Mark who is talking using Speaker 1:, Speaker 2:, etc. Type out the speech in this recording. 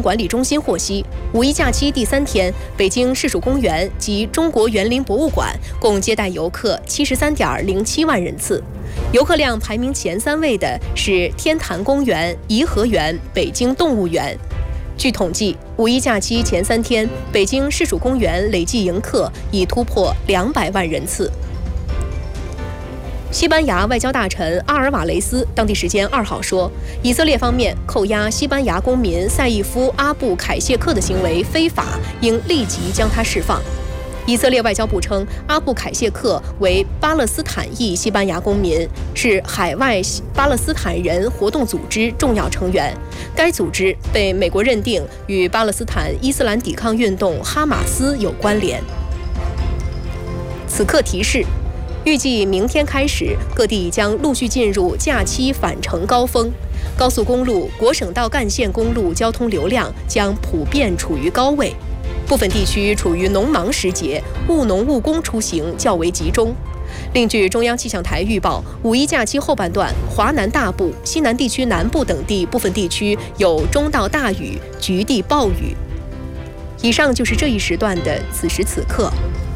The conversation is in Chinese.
Speaker 1: 管理中心获悉，5一假期第3天，北京市属公园及中国园林博物馆共接待游客73.07万人次。游客量排名前3位的是天坛公园、颐和园、北京动物园。据统计，5一假期前3天，北京市属公园累计迎客已突破200万人次。西班牙外交大臣阿尔瓦雷斯当地时间2号说，以色列方面扣押西班牙公民赛义夫·阿布凯谢克的行为非法，应立即将他释放。以色列外交部称，阿布凯谢克为巴勒斯坦裔西班牙公民，是海外巴勒斯坦人活动组织重要成员。该组织被美国认定与巴勒斯坦伊斯兰抵抗运动哈马斯有关联。此刻提示，预计明天开始，各地将陆续进入假期返程高峰，高速公路、国省道干线公路交通流量将普遍处于高位。部分地区处于农忙时节，务农务工出行较为集中。另据中央气象台预报，5一假期后半段，华南大部、西南地区南部等地部分地区有中到大雨，局地暴雨。以上就是这一时段的此时此刻。